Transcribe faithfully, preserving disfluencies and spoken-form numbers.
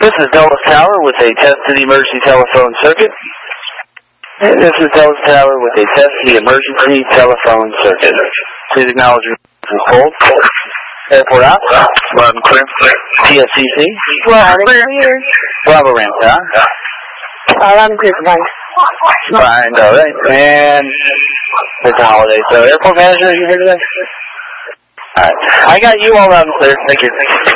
This is Dulles Tower with a test to the emergency telephone circuit. And this is Dulles Tower with a test to the emergency telephone circuit. Please acknowledge your hold. Airport out. Loud and clear. T S C C. Loud and clear. Bravo ramp down. Loud and clear, fine. Fine, all right. And it's a holiday, so airport manager, are you here today? All right. I got you all loud and clear. Thank you.